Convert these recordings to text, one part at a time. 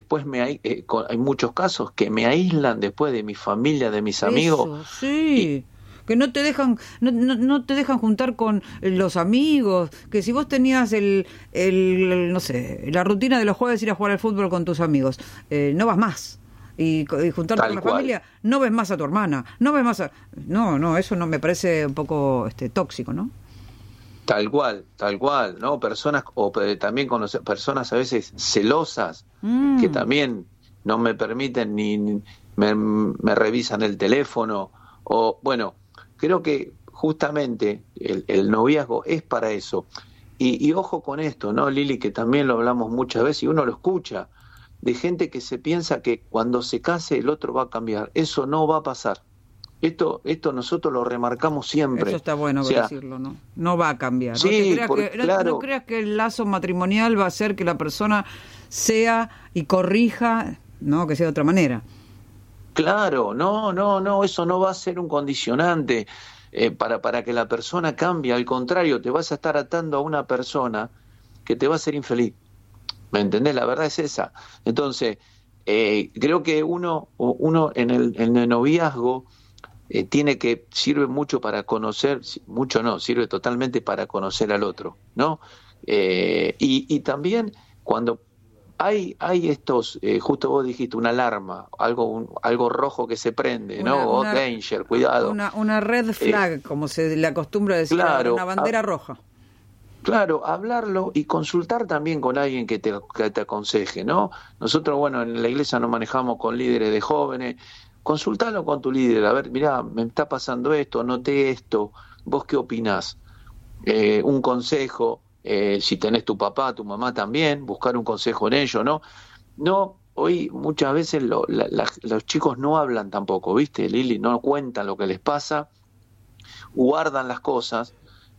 después hay muchos casos que me aíslan después de mi familia, de mis amigos. Sí. Que no te dejan no te dejan juntar con los amigos, que si vos tenías no sé, la rutina de los jueves ir a jugar al fútbol con tus amigos, no vas más. Y juntarte con la familia, no ves más a tu hermana, no ves más a... No, eso no me parece un poco tóxico, ¿no? Tal cual, ¿no? Personas, también conocer personas a veces celosas, que también no me permiten ni me revisan el teléfono, o bueno, creo que justamente el noviazgo es para eso. Y ojo con esto, ¿no, Lili? Que también lo hablamos muchas veces y uno lo escucha, de gente que se piensa que cuando se case el otro va a cambiar. Eso no va a pasar. Esto nosotros lo remarcamos siempre. Eso está bueno decirlo, ¿no? No va a cambiar. Sí, no creas que el lazo matrimonial va a hacer que la persona sea y corrija, no, que sea de otra manera. Claro, no, eso no va a ser un condicionante para que la persona cambie. Al contrario, te vas a estar atando a una persona que te va a hacer infeliz. ¿Me entendés? La verdad es esa. Entonces, creo que uno en el noviazgo sirve mucho para conocer, mucho no, sirve totalmente para conocer al otro, ¿no? Y también cuando hay estos, justo vos dijiste, una alarma, algo rojo que se prende, ¿no? Danger, cuidado. Una red flag, como se le acostumbra decir, claro, una bandera roja. Claro, hablarlo y consultar también con alguien que te aconseje, ¿no? Nosotros, bueno, en la iglesia nos manejamos con líderes de jóvenes. Consultalo con tu líder, a ver, mirá, me está pasando esto, noté esto, ¿vos qué opinás? Un consejo, si tenés tu papá, tu mamá también, buscar un consejo en ello, ¿no? No, hoy muchas veces los chicos no hablan tampoco, ¿viste, Lili? No cuentan lo que les pasa, guardan las cosas,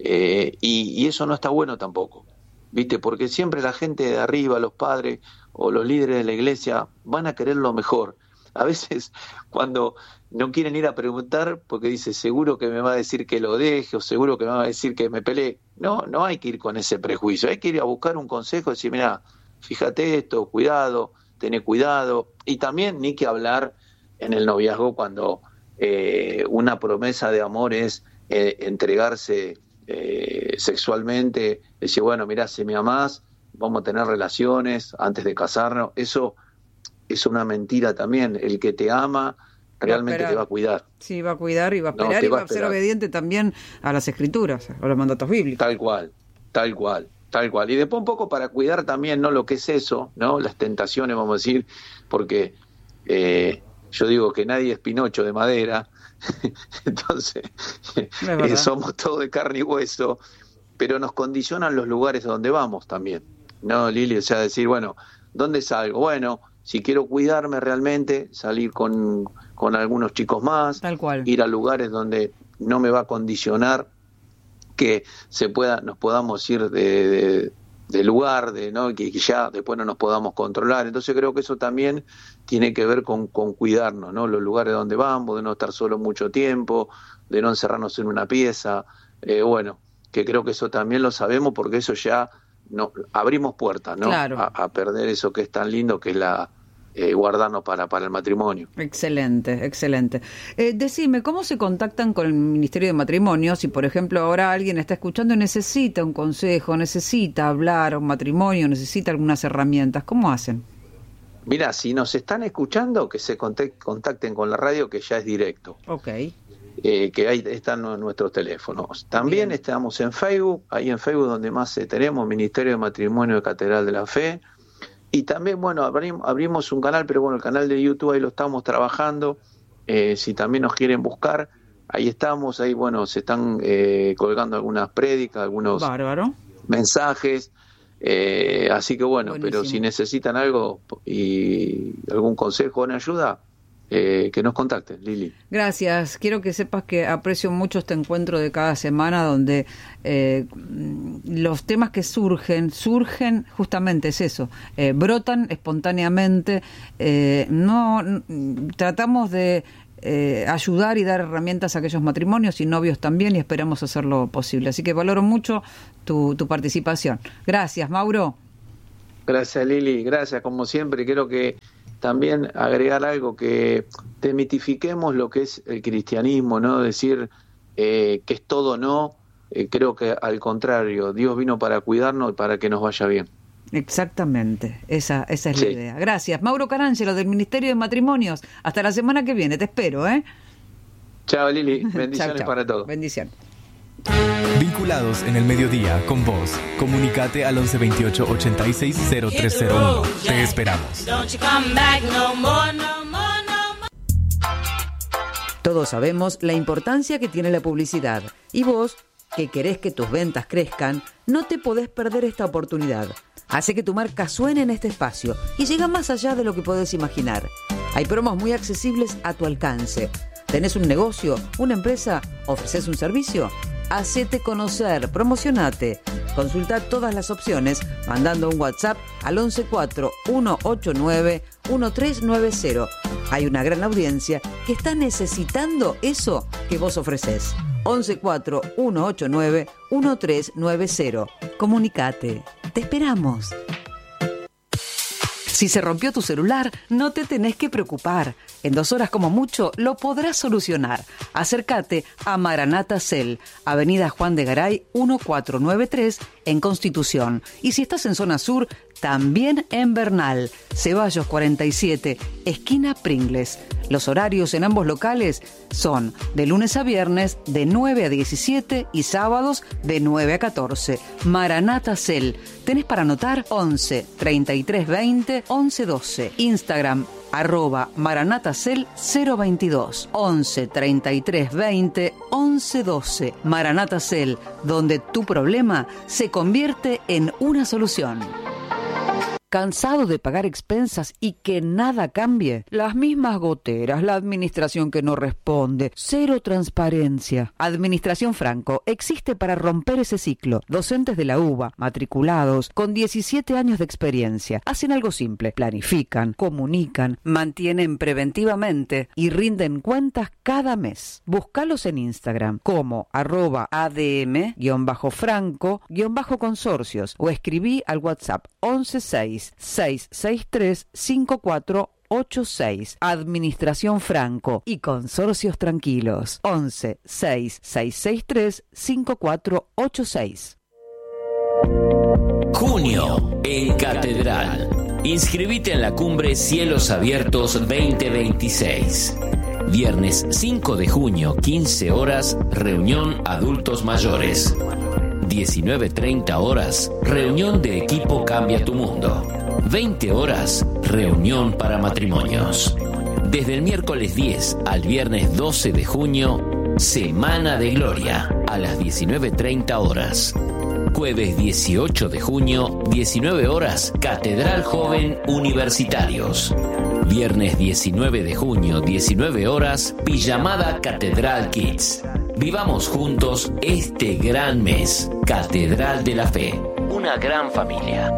y eso no está bueno tampoco, ¿viste? Porque siempre la gente de arriba, los padres o los líderes de la iglesia van a querer lo mejor. A veces cuando no quieren ir a preguntar porque dice seguro que me va a decir que lo deje o seguro que me va a decir que me pelee. No hay que ir con ese prejuicio, hay que ir a buscar un consejo y decir, mira, fíjate esto, cuidado, tené cuidado. Y también ni que hablar en el noviazgo cuando una promesa de amor es entregarse sexualmente, decir, bueno, mirá, si me amás, vamos a tener relaciones antes de casarnos. Eso es una mentira también. El que te ama realmente te va a cuidar. Sí, va a cuidar y va a esperar, y va a ser obediente también a las escrituras, a los mandatos bíblicos. Tal cual. Y después un poco para cuidar también, ¿no? Lo que es eso, ¿no? Las tentaciones, vamos a decir, porque yo digo que nadie es Pinocho de madera, entonces somos todos de carne y hueso, pero nos condicionan los lugares a donde vamos también, ¿no, Lili? O sea, decir, bueno, ¿dónde salgo? Bueno, si quiero cuidarme realmente, salir con algunos chicos más, tal cual, ir a lugares donde no me va a condicionar que nos podamos ir de lugar, ¿no? Que ya después no nos podamos controlar. Entonces creo que eso también tiene que ver con cuidarnos, ¿no? Los lugares donde vamos, de no estar solo mucho tiempo, de no encerrarnos en una pieza, bueno, que creo que eso también lo sabemos porque eso ya no abrimos puertas, ¿no? Claro. A perder eso que es tan lindo, que es guardarnos para el matrimonio. Excelente. Decime, ¿cómo se contactan con el Ministerio de Matrimonio? Si, por ejemplo, ahora alguien está escuchando y necesita un consejo, necesita hablar un matrimonio, necesita algunas herramientas, ¿cómo hacen? Mira, si nos están escuchando, que se contacten con la radio, que ya es directo. Ok. Que ahí están nuestros teléfonos. También bien, estamos en Facebook, ahí en Facebook donde más tenemos, Ministerio de Matrimonio de Catedral de la Fe. Y también, bueno, abrimos un canal, pero bueno, el canal de YouTube ahí lo estamos trabajando. Si también nos quieren buscar, ahí estamos, ahí bueno, se están colgando algunas prédicas, algunos mensajes. Así que bueno, buenísimo. Pero si necesitan algo y algún consejo o una ayuda, que nos contacten, Lili. Gracias. Quiero que sepas que aprecio mucho este encuentro de cada semana donde los temas que surgen justamente es eso, brotan espontáneamente, tratamos de ayudar y dar herramientas a aquellos matrimonios y novios también, y esperamos hacerlo posible. Así que valoro mucho tu participación. Gracias, Mauro. Gracias, Lili, gracias, como siempre. Creo que también agregar algo, que demitifiquemos lo que es el cristianismo, ¿no? Decir que es todo no, creo que al contrario, Dios vino para cuidarnos y para que nos vaya bien. Exactamente, esa es la idea. Gracias. Mauro Carangelo, del Ministerio de Matrimonios. Hasta la semana que viene, te espero, ¿eh? Chao, Lili, bendiciones chau. Para todos. Bendiciones. Vinculados en el mediodía con vos. Comunicate al 11 28 86 0301. Te esperamos. Todos sabemos la importancia que tiene la publicidad. Y vos, que querés que tus ventas crezcan, no te podés perder esta oportunidad. Hace que tu marca suene en este espacio y llega más allá de lo que podés imaginar. Hay promos muy accesibles a tu alcance. ¿Tenés un negocio, una empresa? ¿Ofreces un servicio? Hacete conocer, promocionate. Consulta todas las opciones mandando un WhatsApp al 114-189-1390. Hay una gran audiencia que está necesitando eso que vos ofreces. 114-189-1390. Comunicate. Te esperamos. Si se rompió tu celular, no te tenés que preocupar. En 2 horas como mucho lo podrás solucionar. Acércate a Maranata Cell, Avenida Juan de Garay 1493 en Constitución. Y si estás en zona sur, también en Bernal, Ceballos 47, esquina Pringles. Los horarios en ambos locales son de lunes a viernes de 9 a 17 y sábados de 9 a 14. Maranata Cell. ¿Tenés para anotar? 11 33 20 11 12. Instagram @maranatacel 022. 11 33 20 11 12. Maranata Cell, donde tu problema se convierte en una solución. ¿Cansado de pagar expensas y que nada cambie? Las mismas goteras, la administración que no responde, cero transparencia. Administración Franco existe para romper ese ciclo. Docentes de la UBA, matriculados, con 17 años de experiencia, hacen algo simple: planifican, comunican, mantienen preventivamente y rinden cuentas cada mes. Búscalos en Instagram como @adm_franco_consorcios o escribí al WhatsApp 1166635486. Administración Franco y Consorcios Tranquilos. 1166635486. Junio en Catedral. Inscribite en la cumbre Cielos Abiertos 2026. Viernes 5 de junio, 15 horas, reunión adultos mayores. 19:30 horas, reunión de equipo Cambia tu Mundo. 20 horas, reunión para matrimonios. Desde el miércoles 10 al viernes 12 de junio, Semana de Gloria, a las 19:30 horas. Jueves 18 de junio, 19 horas, Catedral Joven Universitarios. Viernes 19 de junio, 19 horas, Pijamada Catedral Kids. Vivamos juntos este gran mes. Catedral de la Fe, una gran familia.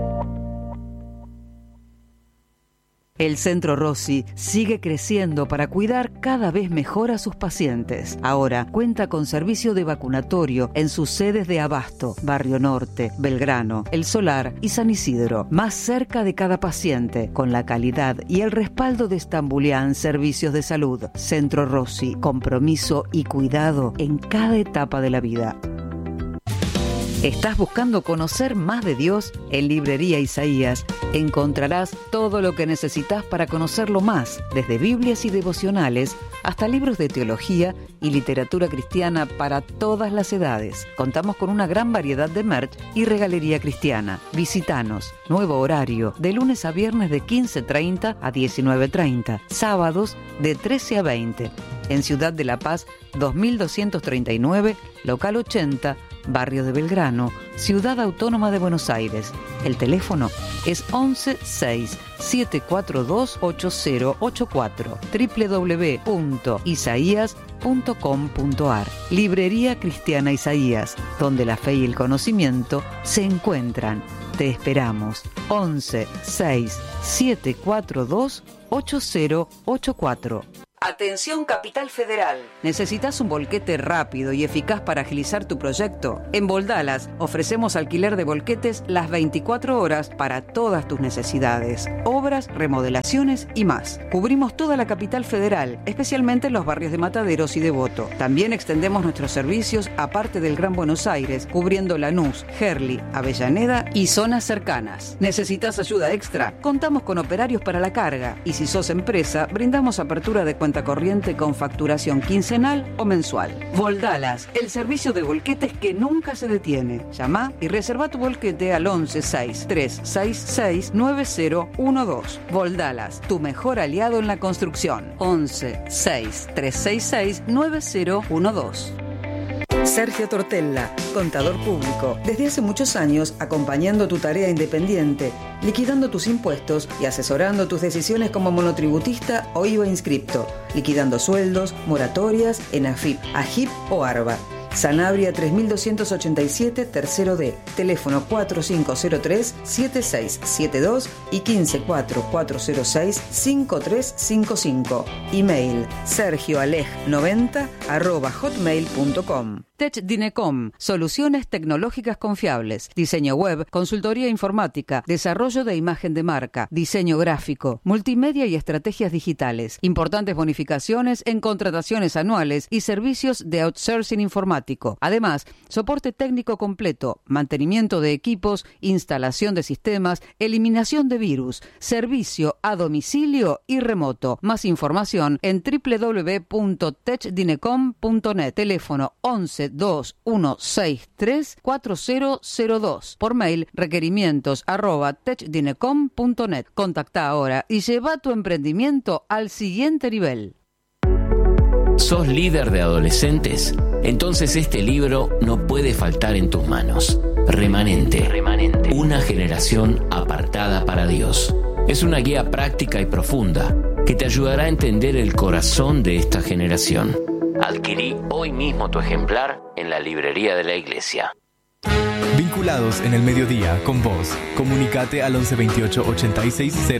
El Centro Rossi sigue creciendo para cuidar cada vez mejor a sus pacientes. Ahora cuenta con servicio de vacunatorio en sus sedes de Abasto, Barrio Norte, Belgrano, El Solar y San Isidro, más cerca de cada paciente, con la calidad y el respaldo de Stambulian Servicios de Salud. Centro Rossi, compromiso y cuidado en cada etapa de la vida. ¿Estás buscando conocer más de Dios? En Librería Isaías encontrarás todo lo que necesitas para conocerlo más, desde Biblias y devocionales hasta libros de teología y literatura cristiana para todas las edades. Contamos con una gran variedad de merch y regalería cristiana. Visítanos. Nuevo horario, de lunes a viernes de 15:30 a 19:30, sábados de 13 a 20. En Ciudad de La Paz, 2239, local 80, Barrio de Belgrano, Ciudad Autónoma de Buenos Aires. El teléfono es 1167428084. www.isaías.com.ar. Librería Cristiana Isaías, donde la fe y el conocimiento se encuentran. Te esperamos. 1167428084. Atención Capital Federal. ¿Necesitas un volquete rápido y eficaz para agilizar tu proyecto? En Voldalas ofrecemos alquiler de volquetes las 24 horas para todas tus necesidades, obras, remodelaciones y más. Cubrimos toda la Capital Federal, especialmente en los barrios de Mataderos y Devoto. También extendemos nuestros servicios a parte del Gran Buenos Aires, cubriendo Lanús, Gerli, Avellaneda y zonas cercanas. ¿Necesitas ayuda extra? Contamos con operarios para la carga y si sos empresa, brindamos apertura de cuenta corriente con facturación quincenal o mensual. Voldalas, el servicio de volquetes que nunca se detiene. Llama y reserva tu volquete al 11 6366 9012. Voldalas, tu mejor aliado en la construcción. 11 6366 9012. Sergio Tortella, contador público, desde hace muchos años acompañando tu tarea independiente, liquidando tus impuestos y asesorando tus decisiones como monotributista o IVA inscripto, liquidando sueldos, moratorias en AFIP, AGIP o ARBA. Sanabria 3287, tercero D, teléfono 4503-7672 y 154406-5355. Email sergioaleg90@hotmail.com. TechDinecom, soluciones tecnológicas confiables, diseño web, consultoría informática, desarrollo de imagen de marca, diseño gráfico, multimedia y estrategias digitales, importantes bonificaciones en contrataciones anuales y servicios de outsourcing informático. Además, soporte técnico completo, mantenimiento de equipos, instalación de sistemas, eliminación de virus, servicio a domicilio y remoto. Más información en www.techdinecom.net. Teléfono 1121634002. Por mail requerimientos@techdinecom.net. Contacta ahora y lleva tu emprendimiento al siguiente nivel. ¿Sos líder de adolescentes? Entonces este libro no puede faltar en tus manos. Remanente. Una generación apartada para Dios. Es una guía práctica y profunda que te ayudará a entender el corazón de esta generación. Adquirí hoy mismo tu ejemplar en la librería de la iglesia. Vinculados en el mediodía con vos. Comunicate al 1128 86